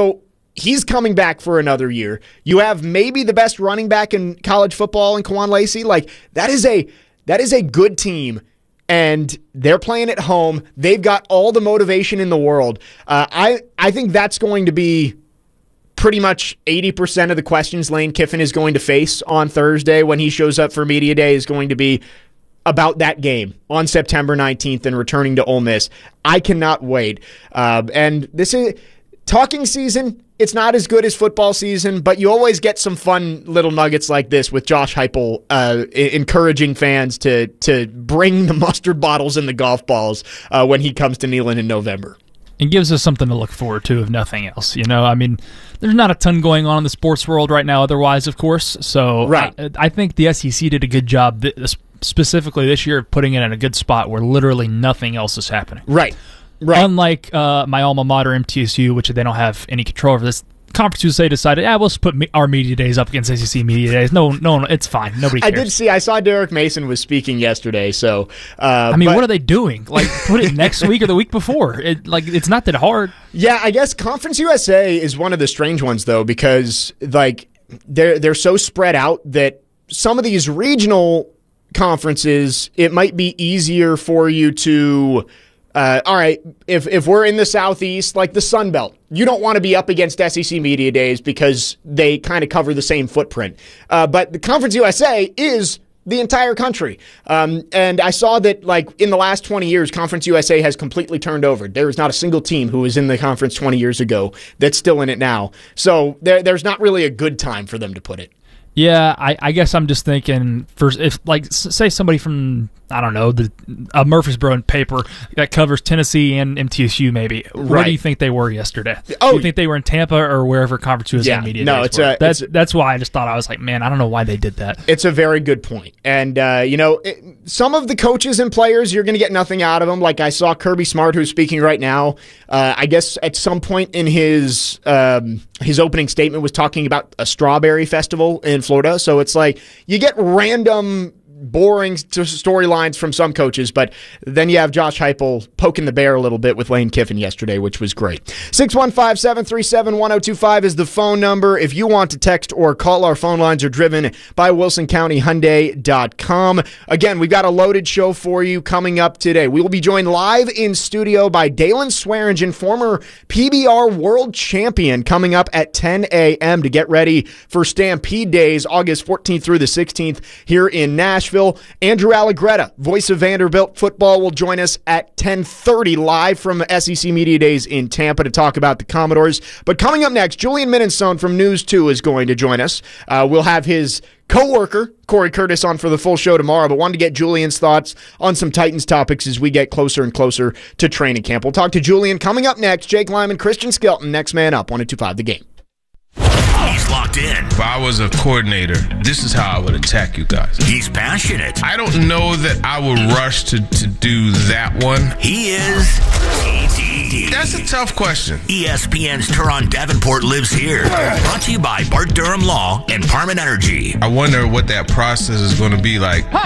he's coming back for another year. You have maybe the best running back in college football in Quan Lacey. Like, that is a that is a good team, and they're playing at home. They've got all the motivation in the world. Uh, I I think that's going to be pretty much eighty percent of the questions Lane Kiffin is going to face on Thursday when he shows up for Media Day is going to be about that game on September nineteenth and returning to Ole Miss. I cannot wait. Uh, and this is talking season. It's not as good as football season, but you always get some fun little nuggets like this with Josh Heupel uh, encouraging fans to to bring the mustard bottles and the golf balls uh, when he comes to Neyland in November. It gives us something to look forward to, if nothing else. You know, I mean, there's not a ton going on in the sports world right now otherwise, of course. So right. I, I think the S E C did a good job, th- specifically this year, of putting it in a good spot where literally nothing else is happening. Right. Right. Unlike uh, my alma mater, M T S U, which they don't have any control over this. Conference U S A decided, yeah, we'll just put me- our media days up against S E C media days. No, no, it's fine. Nobody cares. I did see, I saw Derek Mason was speaking yesterday, so. Uh, I mean, but, what are they doing? Like, put it next week or the week before. It, like, it's not that hard. Yeah, I guess Conference U S A is one of the strange ones, though, because, like, they're, they're so spread out that some of these regional conferences, it might be easier for you to. Uh, all right, if if we're in the Southeast, like the Sun Belt, you don't want to be up against S E C Media Days because they kind of cover the same footprint. Uh, but the Conference U S A is the entire country. Um, and I saw that, like, in the last twenty years, Conference U S A has completely turned over. There is not a single team who was in the conference twenty years ago that's still in it now. So there, there's not really a good time for them to put it. Yeah, I, I guess I'm just thinking, for if like say somebody from, I don't know, the a Murfreesboro paper that covers Tennessee and M T S U maybe. Where Right. do you think they were yesterday? Oh, do you think they were in Tampa or wherever Conference U S A Yeah, Media no, Days it's were? a- that's it's a- that's why I just thought, I was like, man, I don't know why they did that. It's a very good point. And, uh, you know, it, some of the coaches and players, you're going to get nothing out of them. Like I saw Kirby Smart, who's speaking right now. Uh, I guess at some point in his um, his opening statement was talking about a strawberry festival in Florida. So it's like you get random boring st- storylines from some coaches, but then you have Josh Heupel poking the bear a little bit with Lane Kiffin yesterday, which was great. six one five, seven three seven, one oh two five is the phone number. If you want to text or call, our phone lines are driven by wilson county hyundai dot com. Again, we've got a loaded show for you coming up today. We will be joined live in studio by Dalen Swearingen, former P B R world champion, coming up at ten a.m. to get ready for Stampede Days, August fourteenth through the sixteenth here in Nashville. Andrew Allegretta, voice of Vanderbilt football, will join us at ten thirty live from S E C Media Days in Tampa to talk about the Commodores. But coming up next, Julian Minenstone from News two is going to join us. Uh, we'll have his co-worker, Corey Curtis, on for the full show tomorrow, but wanted to get Julian's thoughts on some Titans topics as we get closer and closer to training camp. We'll talk to Julian coming up next. Jake Lyman, Christian Skelton, next man up, one oh two five The Game. He's locked in. If I was a coordinator, this is how I would attack you guys. He's passionate. I don't know that I would rush to, to do that one. He is T T D. That's a tough question. E S P N's Teron Davenport lives here. Brought to you by Bart Durham Law and Parman Energy. I wonder what that process is going to be like. T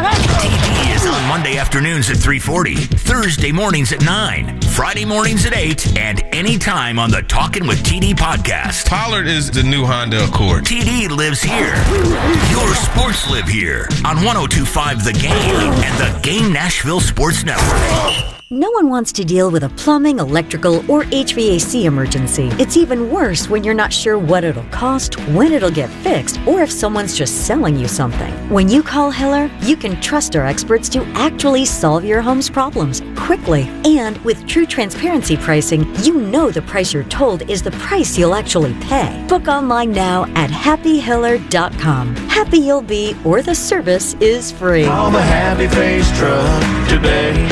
D is on Monday afternoons at three forty, Thursday mornings at nine, Friday mornings at eight, and anytime on the Talkin' with T D podcast. Pollard is the new Honda Accord. T D lives here. Your sports live here on one oh two five The Game and the Game Nashville Sports Network. No one wants to deal with a plumbing, electrical, or H V A C emergency. It's even worse when you're not sure what it'll cost, when it'll get fixed, or if someone's just selling you something. When you call Hiller, you can trust our experts to actually solve your home's problems quickly. And with true transparency pricing, you know the price you're told is the price you'll actually pay. Book online now at happy hiller dot com. Happy you'll be, or the service is free. I'm a happy face truck today.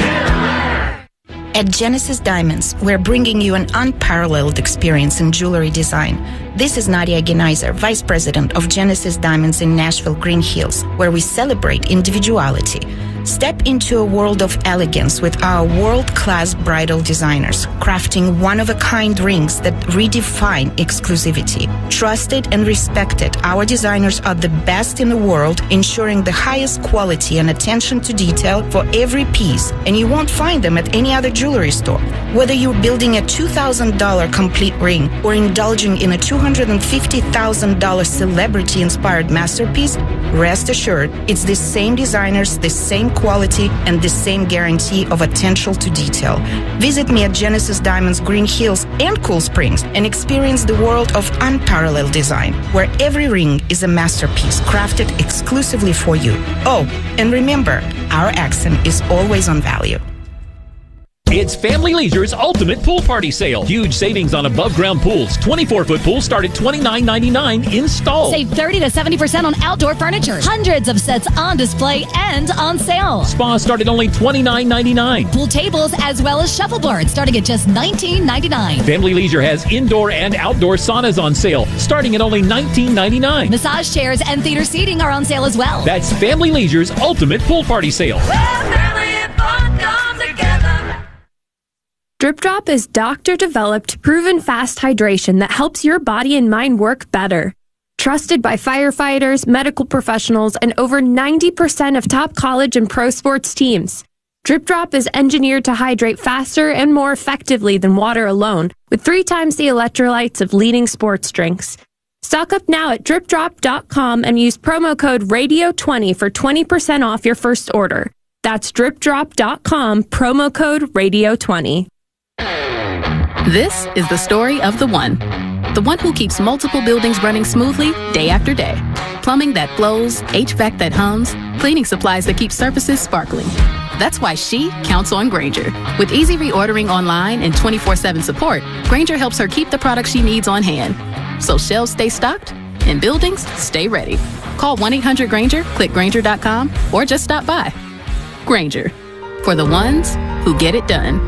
At Genesis Diamonds, we're bringing you an unparalleled experience in jewelry design. This is Nadia Geneiser, Vice President of Genesis Diamonds in Nashville, Green Hills, where we celebrate individuality. Step into a world of elegance with our world-class bridal designers, crafting one-of-a-kind rings that redefine exclusivity. Trusted and respected, our designers are the best in the world, ensuring the highest quality and attention to detail for every piece, and you won't find them at any other jewelry store. Whether you're building a two thousand dollars complete ring or indulging in a two hundred fifty thousand dollars celebrity-inspired masterpiece, rest assured, it's the same designers, the same quality, and the same guarantee of attention to detail. Visit me at Genesis Diamonds Green Hills and Cool Springs and experience the world of unparalleled design, where every ring is a masterpiece crafted exclusively for you. Oh, and remember, our accent is always on value. It's Family Leisure's Ultimate Pool Party Sale. Huge savings on above-ground pools. twenty-four foot pools start at twenty-nine ninety-nine installed. Save thirty to seventy percent on outdoor furniture. Hundreds of sets on display and on sale. Spas start at only twenty-nine ninety-nine. Pool tables as well as shuffleboards starting at just nineteen ninety-nine. Family Leisure has indoor and outdoor saunas on sale starting at only nineteen ninety-nine. Massage chairs and theater seating are on sale as well. That's Family Leisure's Ultimate Pool Party Sale. Drip Drop is doctor-developed, proven fast hydration that helps your body and mind work better. Trusted by firefighters, medical professionals, and over ninety percent of top college and pro sports teams. Drip Drop is engineered to hydrate faster and more effectively than water alone, with three times the electrolytes of leading sports drinks. Stock up now at drip drop dot com and use promo code radio twenty for twenty percent off your first order. That's drip drop dot com, promo code radio twenty. This is the story of the one. The one who keeps multiple buildings running smoothly day after day. Plumbing that flows, H V A C that hums, cleaning supplies that keep surfaces sparkling. That's why she counts on Grainger. With easy reordering online and twenty-four seven support, Grainger helps her keep the products she needs on hand. So shelves stay stocked and buildings stay ready. Call one eight hundred Grainger, click Grainger dot com, or just stop by. Grainger, for the ones who get it done.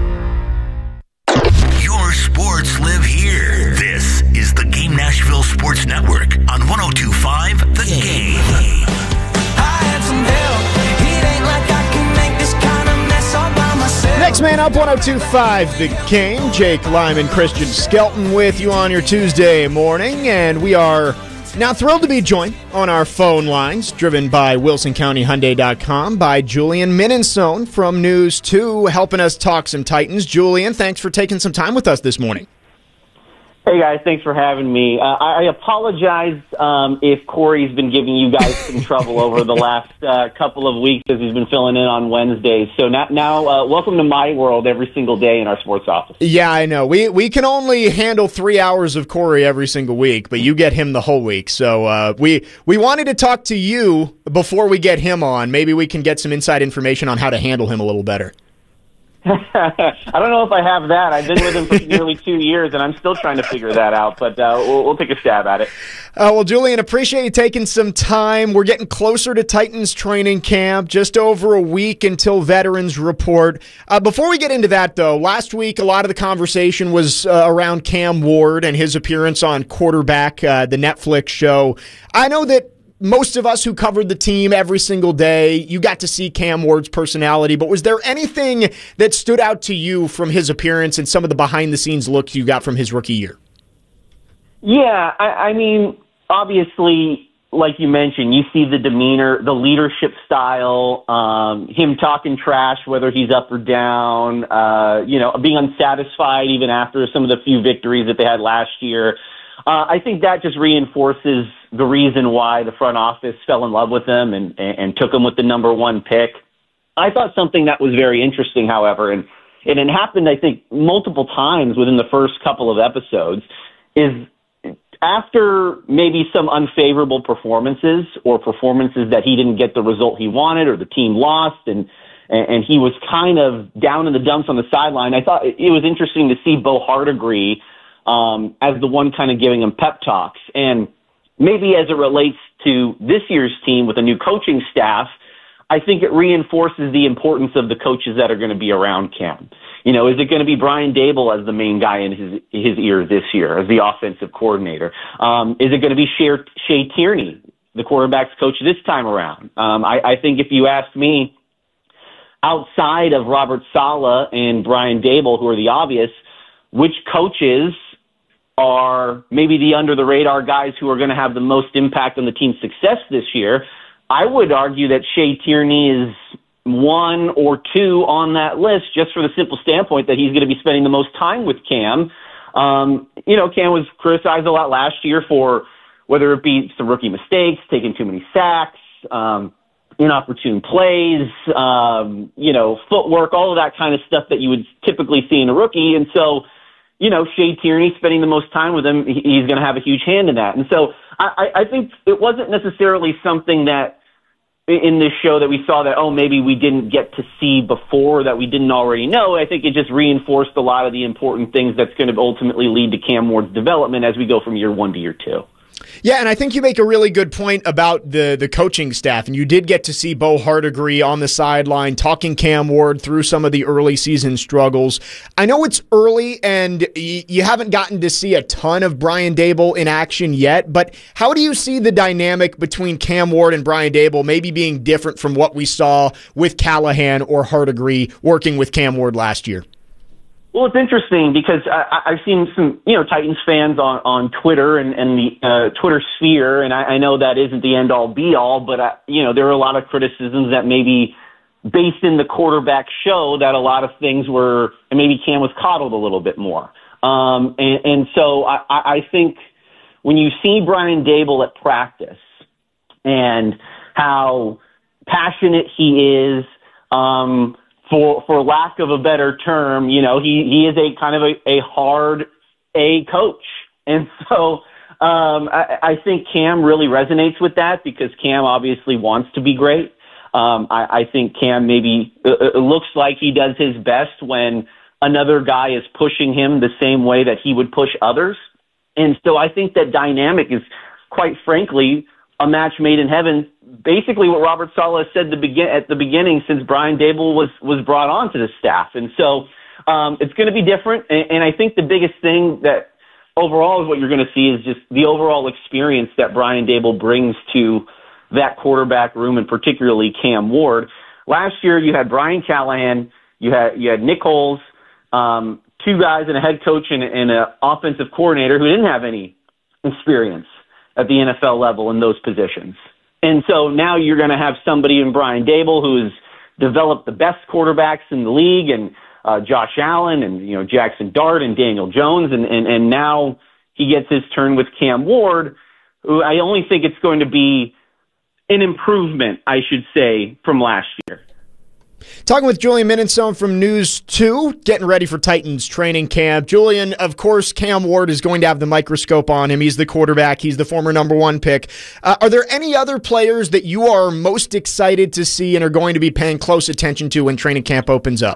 Your sports live here. This is the Game Nashville Sports Network on one oh two point five The Game. Next man up, one oh two point five The Game. Jake Lyman, Christian Skelton with you on your Tuesday morning, and we are now thrilled to be joined on our phone lines, driven by Wilson County Hyundai dot com, by Julian Minensone from News two, helping us talk some Titans. Julian, thanks for taking some time with us this morning. Hey, guys, thanks for having me. Uh, I apologize um, if Corey's been giving you guys some trouble over the last uh, couple of weeks as he's been filling in on Wednesdays. So now, now uh, welcome to my world every single day in our sports office. Yeah, I know. We we can only handle three hours of Corey every single week, but you get him the whole week. So uh, we, we wanted to talk to you before we get him on. Maybe we can get some inside information on how to handle him a little better. I don't know if I have that. I've been with him for nearly two years, and I'm still trying to figure that out, but uh, we'll, we'll take a stab at it. Uh, well, Julian, appreciate you taking some time. We're getting closer to Titans training camp, just over a week until veterans report. Uh, before we get into that, though, last week a lot of the conversation was uh, around Cam Ward and his appearance on Quarterback, uh, the Netflix show. I know that most of us who covered the team every single day, you got to see Cam Ward's personality, but was there anything that stood out to you from his appearance and some of the behind-the-scenes looks you got from his rookie year? Yeah, I, I mean, obviously, like you mentioned, you see the demeanor, the leadership style, um, him talking trash, whether he's up or down, uh, you know, being unsatisfied even after some of the few victories that they had last year. Uh, I think that just reinforces the reason why the front office fell in love with him and, and, and took him with the number one pick. I thought something that was very interesting, however, and, and it happened, I think, multiple times within the first couple of episodes, is after maybe some unfavorable performances or performances that he didn't get the result he wanted or the team lost and and he was kind of down in the dumps on the sideline, I thought it was interesting to see Bo Hardegree Um, as the one kind of giving him pep talks. And maybe as it relates to this year's team with a new coaching staff, I think it reinforces the importance of the coaches that are going to be around Cam. You know, is it going to be Brian Dable as the main guy in his his ear this year as the offensive coordinator? Um, is it going to be Shea, Shea Tierney, the quarterback's coach this time around? Um, I, I think if you ask me, outside of Robert Saleh and Brian Daboll, who are the obvious, which coaches are maybe the under-the-radar guys who are going to have the most impact on the team's success this year. I would argue that Shea Tierney is one or two on that list just for the simple standpoint that he's going to be spending the most time with Cam. Um, you know, Cam was criticized a lot last year for whether it be some rookie mistakes, taking too many sacks, um, inopportune plays, um, you know, footwork, all of that kind of stuff that you would typically see in a rookie. And so, you know, Shea Tierney spending the most time with him, he's going to have a huge hand in that. And so I, I think it wasn't necessarily something that in this show that we saw that, oh, maybe we didn't get to see before that we didn't already know. I think it just reinforced a lot of the important things that's going to ultimately lead to Cam Ward's development as we go from year one to year two. Yeah, and I think you make a really good point about the the coaching staff, and you did get to see Bo Hardegree on the sideline talking Cam Ward through some of the early season struggles. I know it's early, and y- you haven't gotten to see a ton of Brian Daboll in action yet, but how do you see the dynamic between Cam Ward and Brian Daboll maybe being different from what we saw with Callahan or Hardegree working with Cam Ward last year? Well, it's interesting because I, I've seen some, you know, Titans fans on, on Twitter and, and the uh, Twitter sphere, and I, I know that isn't the end-all, be-all, but, I, you know, there are a lot of criticisms that maybe based in the quarterback show that a lot of things were, and maybe Cam was coddled a little bit more. Um, and, and so I, I think when you see Brian Daboll at practice and how passionate he is, um, For for lack of a better term, you know, he, he is a kind of a, a hard A coach. And so um, I, I think Cam really resonates with that because Cam obviously wants to be great. Um, I, I think Cam maybe it, it looks like he does his best when another guy is pushing him the same way that he would push others. And so I think that dynamic is, quite frankly, a match made in heaven. Basically what Robert Saleh said the begin- at the beginning since Brian Daboll was, was brought on to the staff. And so um, it's going to be different. And, and I think the biggest thing that overall is what you're going to see is just the overall experience that Brian Daboll brings to that quarterback room, and particularly Cam Ward. Last year you had Brian Callahan, you had you had Nick Foles, um, two guys and a head coach and, and an offensive coordinator who didn't have any experience at the N F L level in those positions. And so now you're going to have somebody in Brian Daboll who's developed the best quarterbacks in the league, and uh, Josh Allen and, you know, Jackson Dart and Daniel Jones. And, and, and now he gets his turn with Cam Ward, who I only think it's going to be an improvement, I should say, from last year. Talking with Julian Minnesone from News two, getting ready for Titans training camp. Julian, of course, Cam Ward is going to have the microscope on him. He's the quarterback. He's the former number one pick. Uh, are there any other players that you are most excited to see and are going to be paying close attention to when training camp opens up?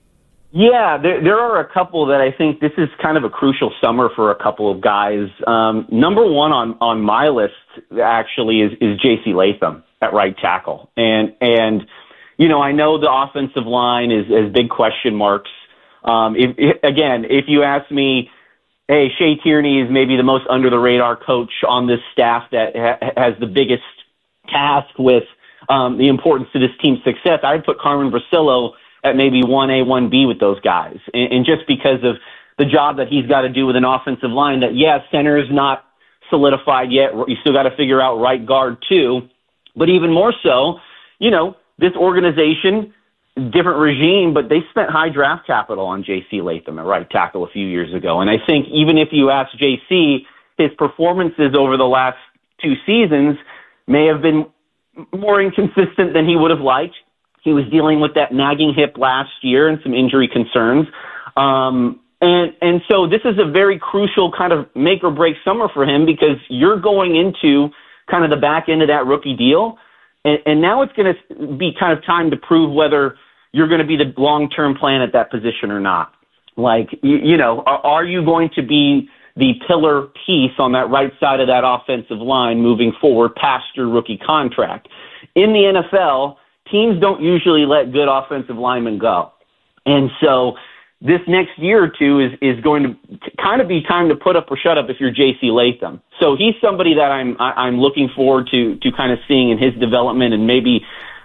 Yeah, there, there are a couple that I think this is kind of a crucial summer for a couple of guys. Um, number one on, on my list, actually, is, is J C Latham at right tackle. And, and, you know, I know the offensive line is, is big question marks. Um, if, if, again, if you ask me, hey, Shea Tierney is maybe the most under-the-radar coach on this staff that ha- has the biggest task with um, the importance to this team's success, I'd put Carmen Brasillo at maybe one A, one B with those guys. And, and just because of the job that he's got to do with an offensive line that, yeah, center is not solidified yet. You still got to figure out right guard, too. But even more so, you know, this organization, different regime, but they spent high draft capital on J C Latham at right tackle a few years ago. And I think even if you ask J C, his performances over the last two seasons may have been more inconsistent than he would have liked. He was dealing with that nagging hip last year and some injury concerns. Um, and, and so this is a very crucial kind of make or break summer for him because you're going into kind of the back end of that rookie deal. And, and now it's going to be kind of time to prove whether you're going to be the long-term plan at that position or not. Like, you, you know, are, are you going to be the pillar piece on that right side of that offensive line moving forward past your rookie contract? In the N F L, teams don't usually let good offensive linemen go. And so this next year or two is, is going to kind of be time to put up or shut up if you're J C Latham. So he's somebody that I'm I, I'm looking forward to to kind of seeing in his development and maybe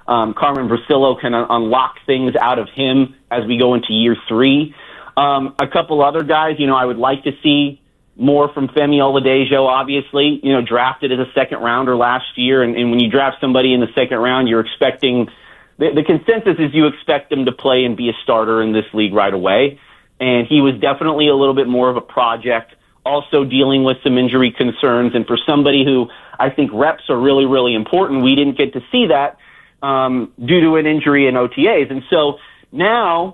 um, Carmen Brasillo can un- unlock things out of him as we go into year three. Um, a couple other guys, you know, I would like to see more from Femi Oladejo, obviously, you know, drafted as a second rounder last year. And, and when you draft somebody in the second round, you're expecting, the, the consensus is you expect them to play and be a starter in this league right away. And he was definitely a little bit more of a project, also dealing with some injury concerns. And for somebody who I think reps are really, really important, we didn't get to see that um, due to an injury in O T As. And so now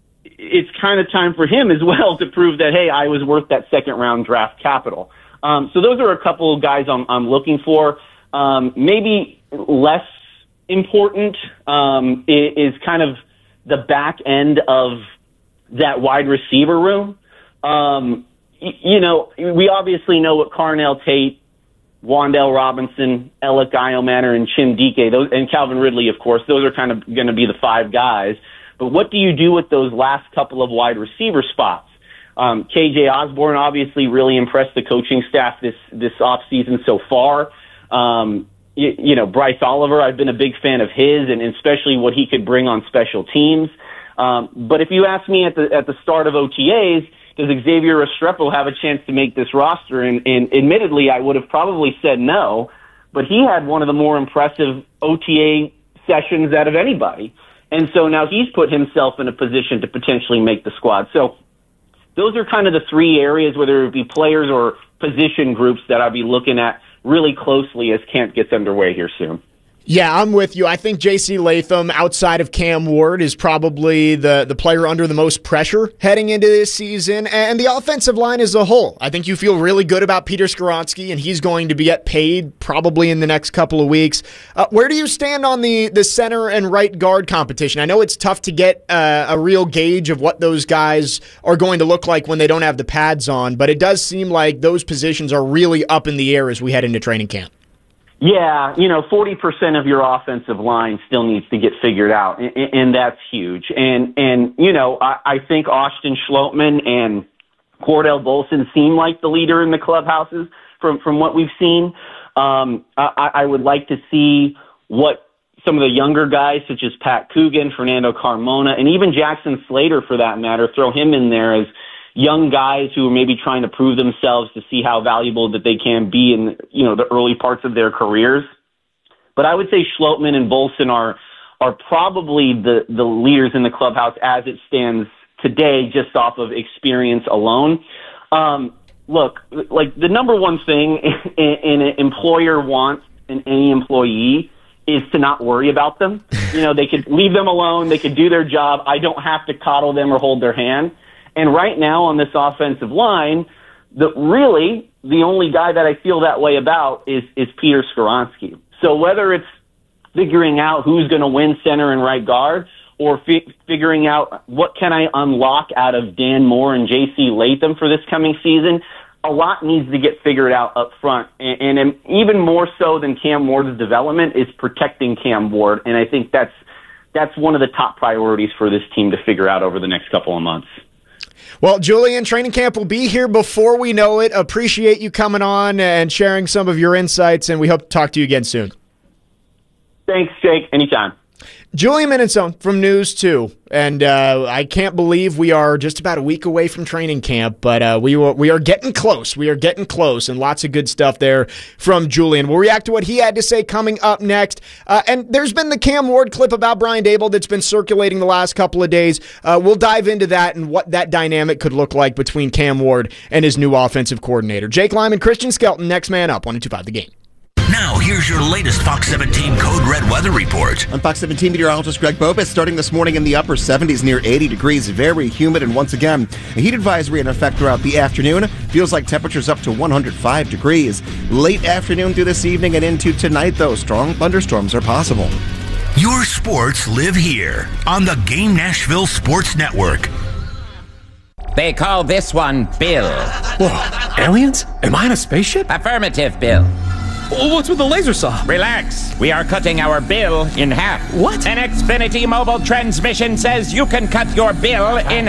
it's kind of time for him as well to prove that, hey, I was worth that second round draft capital. Um, so those are a couple of guys I'm, I'm looking for. Um, maybe less important um, is, is kind of the back end of that wide receiver room. Um, y- you know, we obviously know what Carnell Tate, Wandale Robinson, Alec Iomanner, and Chim Dike, those, and Calvin Ridley, of course, those are kind of going to be the five guys. But what do you do with those last couple of wide receiver spots? Um, K J Osborne obviously really impressed the coaching staff this, this offseason so far. Um, you, you know, Bryce Oliver, I've been a big fan of his, and especially what he could bring on special teams. Um, but if you ask me at the at the start of O T As, does Xavier Restrepo have a chance to make this roster? And, and admittedly, I would have probably said no, but he had one of the more impressive O T A sessions out of anybody. And so now he's put himself in a position to potentially make the squad. So those are kind of the three areas, whether it be players or position groups, that I'll be looking at really closely as camp gets underway here soon. Yeah, I'm with you. I think J C Latham, outside of Cam Ward, is probably the, the player under the most pressure heading into this season, and the offensive line as a whole. I think you feel really good about Peter Skoronski, and he's going to be get paid probably in the next couple of weeks. Uh, where do you stand on the, the center and right guard competition? I know it's tough to get uh, a real gauge of what those guys are going to look like when they don't have the pads on, but it does seem like those positions are really up in the air as we head into training camp. Yeah, you know, forty percent of your offensive line still needs to get figured out, and, and that's huge. And, and you know, I, I think Austin Schlottman and Cordell Bolson seem like the leader in the clubhouses from, from what we've seen. Um, I, I would like to see what some of the younger guys, such as Pat Coogan, Fernando Carmona, and even Jackson Slater, for that matter, throw him in there as young guys who are maybe trying to prove themselves to see how valuable that they can be in, you know, the early parts of their careers. But I would say Schlottman and Bolson are are probably the, the leaders in the clubhouse as it stands today, just off of experience alone. Um, look, like the number one thing an employer wants in any employee is to not worry about them. You know, they could leave them alone. They could do their job. I don't have to coddle them or hold their hand. And right now on this offensive line, the really the only guy that I feel that way about is, is Peter Skoronski. So whether it's figuring out who's going to win center and right guard, or fi- figuring out what can I unlock out of Dan Moore and J C Latham for this coming season, a lot needs to get figured out up front. And, and even more so than Cam Ward's development is protecting Cam Ward. And I think that's that's one of the top priorities for this team to figure out over the next couple of months. Well, Julian, training camp will be here before we know it. Appreciate you coming on and sharing some of your insights, and we hope to talk to you again soon. Thanks, Jake. Anytime. Julian Minnesone from News two, and uh, I can't believe we are just about a week away from training camp, but uh, we were, we are getting close. We are getting close, and lots of good stuff there from Julian. We'll react to what he had to say coming up next. Uh, and there's been the Cam Ward clip about Brian Daboll that's been circulating the last couple of days. Uh, we'll dive into that and what that dynamic could look like between Cam Ward and his new offensive coordinator. Jake Lyman, Christian Skelton, next man up, one oh two point five The Game. Now, here's your latest Fox seventeen Code Red weather report. I'm Fox seventeen meteorologist Greg Bobus. Starting this morning in the upper seventies near eighty degrees, very humid, and once again, a heat advisory in effect throughout the afternoon. Feels like temperatures up to one hundred five degrees. Late afternoon through this evening and into tonight, though, strong thunderstorms are possible. Your sports live here on the Game Nashville Sports Network. They call this one Bill. Whoa, aliens? Am I in a spaceship? Affirmative, Bill. What's with the laser saw? Relax. We are cutting our bill in half. What? An Xfinity mobile transmission says you can cut your bill in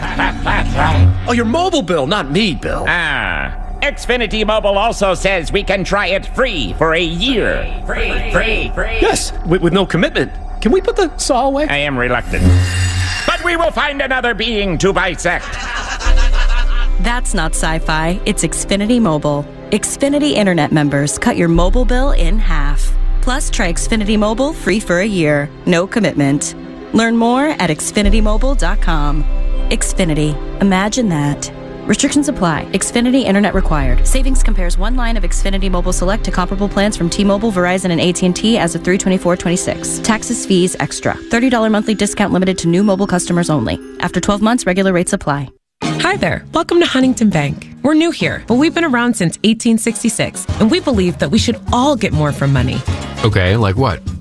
half. Oh, your mobile bill, not me, Bill. Ah. Xfinity Mobile also says we can try it free for a year. Free, free, free. Yes, with, with no commitment. can we put the saw away? I am reluctant. But we will find another being to bisect. That's not sci-fi. It's Xfinity Mobile. Xfinity Internet members cut your mobile bill in half. Plus, try Xfinity Mobile free for a year. No commitment. Learn more at Xfinity Mobile dot com. Xfinity. Imagine that. Restrictions apply. Xfinity Internet required. Savings compares one line of Xfinity Mobile Select to comparable plans from T-Mobile, Verizon, and A T and T as of three twenty-four twenty-six. Taxes, fees, extra. thirty dollars monthly discount limited to new mobile customers only. After twelve months, regular rates apply. Hi there. Welcome to Huntington Bank. We're new here, but we've been around since eighteen sixty-six, and we believe that we should all get more from money. Okay, like what?